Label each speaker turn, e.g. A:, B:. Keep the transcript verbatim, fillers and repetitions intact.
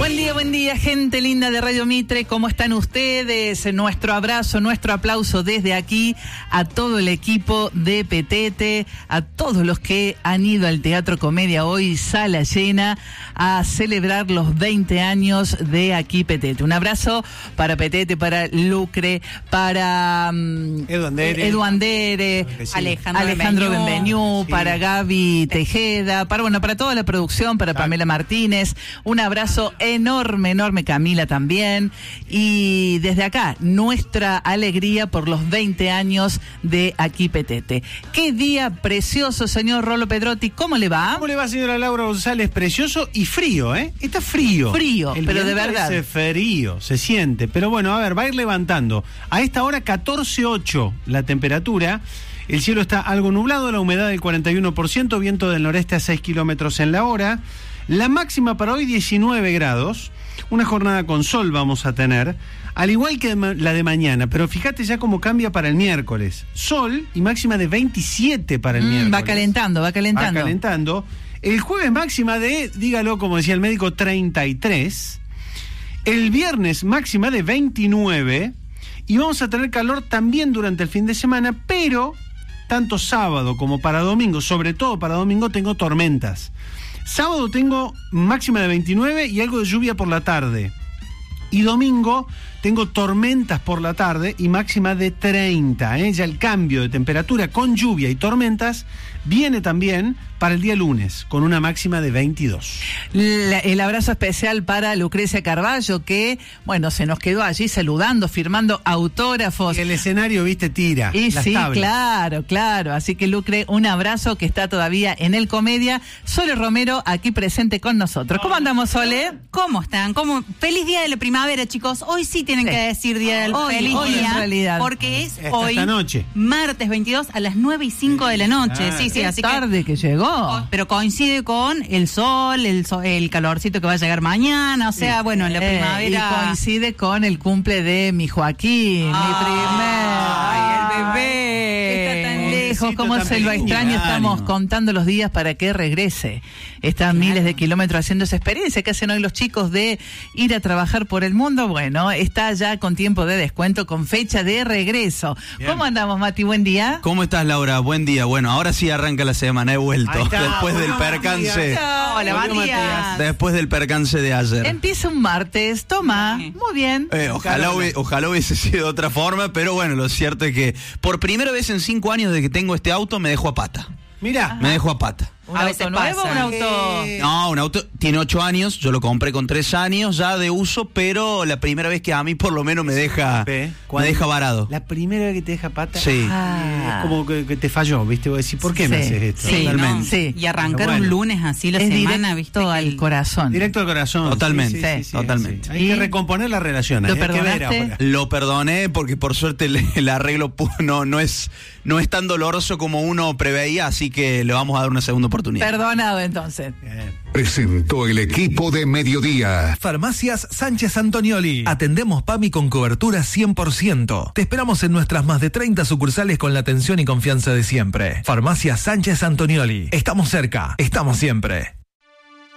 A: Buen día, buen día, gente linda de Radio Mitre. ¿Cómo están ustedes? Nuestro abrazo, nuestro aplauso desde aquí a todo el equipo de Petete, a todos los que han ido al Teatro Comedia hoy, sala llena, a celebrar los veinte años de aquí Petete. Un abrazo para Petete, para Lucre, para um,
B: Edu Andere,
A: Edu Andere
B: sí.
A: Alejandro, Alejandro Benvenu, sí. Para Gaby Tejeda, para bueno, para toda la producción, para claro. Pamela Martínez. Un abrazo enorme, enorme, Camila también. Y desde acá, nuestra alegría por los veinte años de Aquí Petete. Qué día precioso, señor Rolo Pedrotti. ¿Cómo le va?
B: ¿Cómo le va, señora Laura González? Precioso y frío, ¿eh? Está frío.
A: Frío,
B: el
A: pero de verdad.
B: Hace frío, se siente. Pero bueno, a ver, va a ir levantando. A esta hora, catorce punto ocho la temperatura. El cielo está algo nublado, la humedad del cuarenta y uno por ciento, viento del noreste a seis kilómetros en la hora. La máxima para hoy, diecinueve grados. Una jornada con sol vamos a tener, al igual que la de mañana, pero fíjate ya cómo cambia para el miércoles. Sol y máxima de veintisiete para el mm, miércoles.
A: Va calentando, va calentando.
B: Va calentando. El jueves máxima de, dígalo como decía el médico, treinta y tres. El viernes máxima de veintinueve. Y vamos a tener calor también durante el fin de semana, pero tanto sábado como para domingo, sobre todo para domingo, tengo tormentas. Sábado tengo máxima de veintinueve y algo de lluvia por la tarde. Y domingo tengo tormentas por la tarde y máxima de treinta. ¿eh? Ya el cambio de temperatura con lluvia y tormentas viene también para el día lunes, con una máxima de veintidós.
A: La, el abrazo especial para Lucrecia Carballo, que, bueno, se nos quedó allí saludando, firmando autógrafos.
B: Y el escenario, viste, tira.
A: Y
B: las
A: sí,
B: tablas.
A: claro, claro. Así que, Lucre, un abrazo, que está todavía en el Comedia. Sole Romero, aquí presente con nosotros. ¿Cómo andamos, Sole?
C: ¿Cómo están? ¿Cómo? Feliz día de la primavera, chicos. Hoy sí tienen sí. que decir día del
A: hoy,
C: feliz
A: hoy
C: día.
A: En realidad.
C: Porque es
B: esta,
C: hoy,
B: esta noche.
C: martes veintidós a las nueve y cinco de la noche.
B: Ah,
C: sí, sí,
A: qué
C: así
A: tarde que, que llegó.
C: Pero coincide con el sol, el, sol, el calorcito que va a llegar mañana. O sea, sí. bueno, en la primavera.
A: Eh, y coincide con el cumple de mi Joaquín, ah, mi primer.
C: Ay, el bebé.
A: Está tan lejos, cómo se lo extraño. Estamos contando los días para que regrese. Están claro. miles de kilómetros haciendo esa experiencia que hacen hoy los chicos de ir a trabajar por el mundo. Bueno, está ya con tiempo de descuento, con fecha de regreso. Bien. ¿Cómo andamos, Mati? Buen día.
D: ¿Cómo estás, Laura? Buen día. Bueno, ahora sí arranca la semana, he vuelto. Después del percance.
C: Hola, Matías.
D: Después del percance de ayer.
A: Empieza un martes, toma. Sí. Muy bien.
D: Eh, ojalá, hubiese, ojalá hubiese sido de otra forma, pero bueno, lo cierto es que por primera vez en cinco años de que tengo este auto me dejo a pata.
B: Mirá.
D: Me dejo a pata.
A: ¿Un a auto nuevo o un auto...?
D: Eh... No, un auto tiene ocho años, yo lo compré con tres años ya de uso, pero la primera vez que a mí por lo menos me deja me deja varado.
B: La primera vez que te deja pata,
D: sí.
B: ah. es como que, que te falló, ¿viste? Vos decís, ¿por qué sí. me haces esto?
C: Sí, no. sí. Y arrancar bueno. un lunes así la
A: es
C: semana, ¿viste?
A: Directo al corazón.
B: Directo al corazón.
D: Totalmente,
B: sí, sí, sí, sí,
D: totalmente.
B: Sí. Hay que recomponer la relación.
A: ¿Lo
B: hay
A: perdonaste?
B: Que ver
D: lo perdoné porque por suerte el, el arreglo no, no, es, no es tan doloroso como uno preveía, así que le vamos a dar una segunda oportunidad.
A: Perdonado entonces.
B: Bien.
E: Presentó el equipo de Mediodía.
F: Farmacias Sánchez Antonioli. Atendemos PAMI con cobertura cien por ciento. Te esperamos en nuestras más de treinta sucursales con la atención y confianza de siempre. Farmacias Sánchez Antonioli. Estamos cerca, estamos siempre.